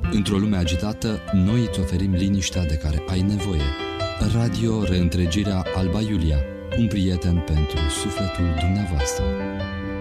Într-o lume agitată, noi îți oferim liniștea de care ai nevoie. Radio Reîntregirea Alba Iulia, un prieten pentru sufletul dumneavoastră.